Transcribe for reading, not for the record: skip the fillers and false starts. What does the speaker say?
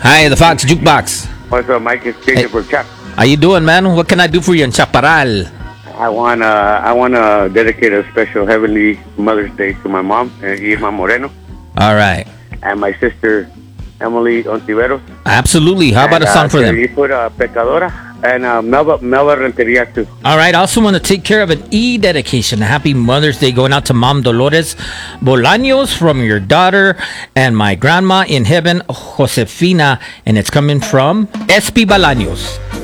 Hi, the Fox Jukebox. What's up, Mike? It's Jason for Chap. How you doing, man? What can I do for you in Chaparral? I wanna dedicate a special Heavenly Mother's Day to my mom, Irma Moreno, All right. and my sister Emily Ontiveros. Absolutely. How about a song for them? You put Pecadora and Melba Renteria too. All right. I also want to take care of an dedication. Happy Mother's Day going out to Mom Dolores Bolaños from your daughter and my grandma in heaven, Josefina. And it's coming from SP Bolaños.